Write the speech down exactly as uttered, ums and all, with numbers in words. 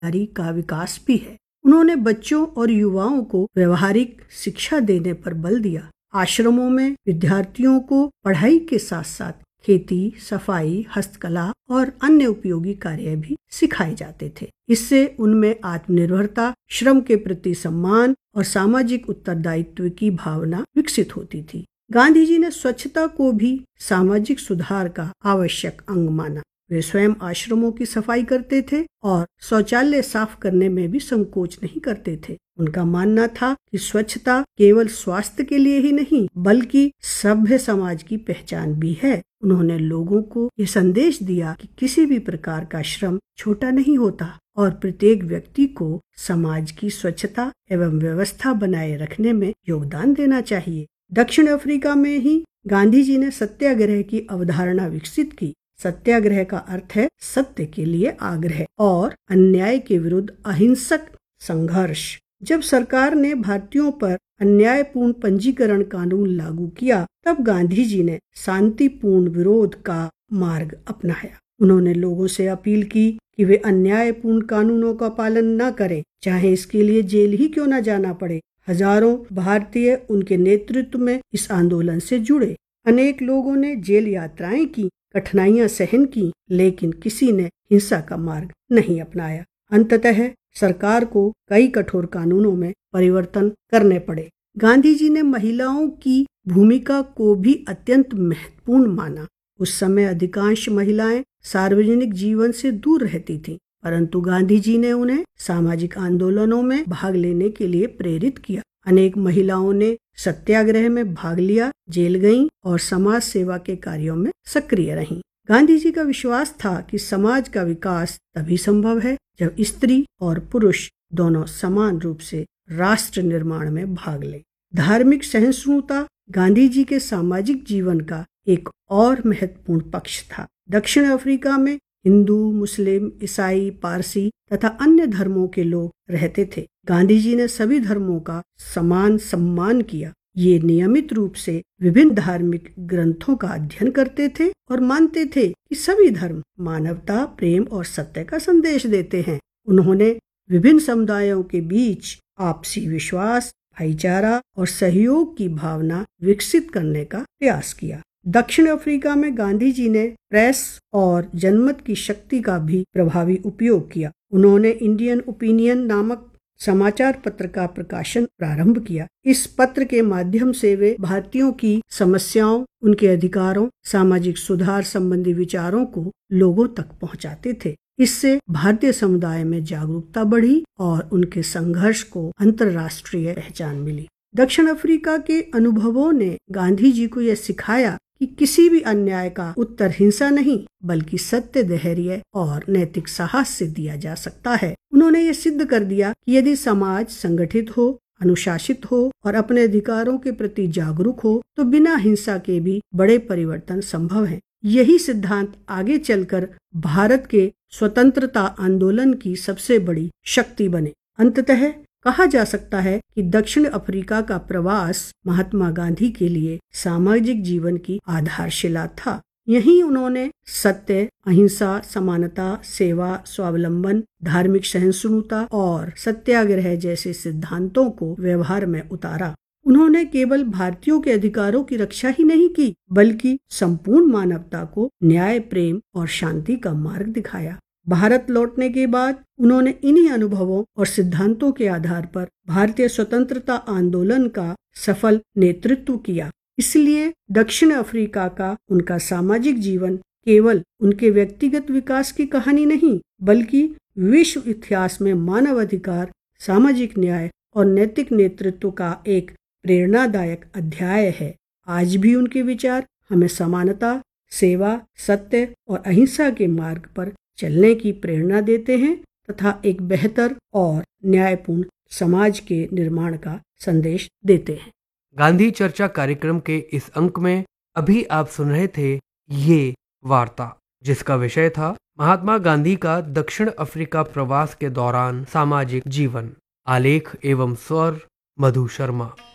समझदारी का विकास भी है। उन्होंने बच्चों और युवाओं को व्यवहारिक शिक्षा देने पर बल दिया। आश्रमों में विद्यार्थियों को पढ़ाई के साथ साथ खेती, सफाई, हस्तकला और अन्य उपयोगी कार्य भी सिखाए जाते थे। इससे उनमें आत्मनिर्भरता, श्रम के प्रति सम्मान और सामाजिक उत्तरदायित्व की भावना विकसित होती थी। गांधी जी ने स्वच्छता को भी सामाजिक सुधार का आवश्यक अंग माना। वे स्वयं आश्रमों की सफाई करते थे और शौचालय साफ करने में भी संकोच नहीं करते थे। उनका मानना था कि स्वच्छता केवल स्वास्थ्य के लिए ही नहीं बल्कि सभ्य समाज की पहचान भी है। उन्होंने लोगों को ये संदेश दिया कि किसी भी प्रकार का श्रम छोटा नहीं होता और प्रत्येक व्यक्ति को समाज की स्वच्छता एवं व्यवस्था बनाए रखने में योगदान देना चाहिए। दक्षिण अफ्रीका में ही गांधी जी ने सत्याग्रह की अवधारणा विकसित की। सत्याग्रह का अर्थ है सत्य के लिए आग्रह और अन्याय के विरुद्ध अहिंसक संघर्ष। जब सरकार ने भारतीयों पर अन्यायपूर्ण पंजीकरण कानून लागू किया, तब गांधी जी ने शांतिपूर्ण विरोध का मार्ग अपनाया। उन्होंने लोगों से अपील की कि वे अन्यायपूर्ण कानूनों का पालन न करें, चाहे इसके लिए जेल ही क्यों न जाना पड़े। हजारों भारतीय उनके नेतृत्व में इस आंदोलन से जुड़े। अनेक लोगों ने जेल यात्राएं की, कठिनाइयां सहन की, लेकिन किसी ने हिंसा का मार्ग नहीं अपनाया। अंततः सरकार को कई कठोर कानूनों में परिवर्तन करने पड़े। गांधी जी ने महिलाओं की भूमिका को भी अत्यंत महत्वपूर्ण माना। उस समय अधिकांश महिलाएं सार्वजनिक जीवन से दूर रहती थीं, परंतु गांधी जी ने उन्हें सामाजिक आंदोलनों में भाग लेने के लिए प्रेरित किया। अनेक महिलाओं ने सत्याग्रह में भाग लिया, जेल गईं और समाज सेवा के कार्यों में सक्रिय रहीं। गांधी जी का विश्वास था कि समाज का विकास तभी संभव है जब स्त्री और पुरुष दोनों समान रूप से राष्ट्र निर्माण में भाग लें। धार्मिक सहिष्णुता गांधी जी के सामाजिक जीवन का एक और महत्वपूर्ण पक्ष था। दक्षिण अफ्रीका में हिंदू, मुस्लिम, ईसाई, पारसी तथा अन्य धर्मों के लोग रहते थे। गांधी जी ने सभी धर्मों का समान सम्मान किया। ये नियमित रूप से विभिन्न धार्मिक ग्रंथों का अध्ययन करते थे और मानते थे कि सभी धर्म मानवता, प्रेम और सत्य का संदेश देते हैं। उन्होंने विभिन्न समुदायों के बीच आपसी विश्वास, भाईचारा और सहयोग की भावना विकसित करने का प्रयास किया। दक्षिण अफ्रीका में गांधी जी ने प्रेस और जनमत की शक्ति का भी प्रभावी उपयोग किया। उन्होंने इंडियन ओपिनियन नामक समाचार पत्र का प्रकाशन प्रारंभ किया। इस पत्र के माध्यम से वे भारतीयों की समस्याओं, उनके अधिकारों, सामाजिक सुधार संबंधी विचारों को लोगों तक पहुंचाते थे। इससे भारतीय समुदाय में जागरूकता बढ़ी और उनके संघर्ष को अंतर्राष्ट्रीय पहचान मिली। दक्षिण अफ्रीका के अनुभवों ने गांधी जी को यह सिखाया कि किसी भी अन्याय का उत्तर हिंसा नहीं बल्कि सत्य, धैर्य और नैतिक साहस से दिया जा सकता है। उन्होंने ये सिद्ध कर दिया कि यदि समाज संगठित हो, अनुशासित हो और अपने अधिकारों के प्रति जागरूक हो तो बिना हिंसा के भी बड़े परिवर्तन संभव हैं। यही सिद्धांत आगे चलकर भारत के स्वतंत्रता आंदोलन की सबसे बड़ी शक्ति बने। अंततः कहा जा सकता है कि दक्षिण अफ्रीका का प्रवास महात्मा गांधी के लिए सामाजिक जीवन की आधारशिला था। यहीं उन्होंने सत्य, अहिंसा, समानता, सेवा, स्वावलंबन, धार्मिक सहिष्णुता और सत्याग्रह जैसे सिद्धांतों को व्यवहार में उतारा। उन्होंने केवल भारतीयों के अधिकारों की रक्षा ही नहीं की बल्कि संपूर्ण मानवता को न्याय, प्रेम और शांति का मार्ग दिखाया। भारत लौटने के बाद उन्होंने इन्हीं अनुभवों और सिद्धांतों के आधार पर भारतीय स्वतंत्रता आंदोलन का सफल नेतृत्व किया। इसलिए दक्षिण अफ्रीका का उनका सामाजिक जीवन केवल उनके व्यक्तिगत विकास की कहानी नहीं बल्कि विश्व इतिहास में मानव अधिकार, सामाजिक न्याय और नैतिक नेतृत्व का एक प्रेरणादायक अध्याय है। आज भी उनके विचार हमें समानता, सेवा, सत्य और अहिंसा के मार्ग पर चलने की प्रेरणा देते हैं तथा एक बेहतर और न्यायपूर्ण समाज के निर्माण का संदेश देते हैं। गांधी चर्चा कार्यक्रम के इस अंक में अभी आप सुन रहे थे ये वार्ता, जिसका विषय था महात्मा गांधी का दक्षिण अफ्रीका प्रवास के दौरान सामाजिक जीवन। आलेख एवं स्वर मधु शर्मा।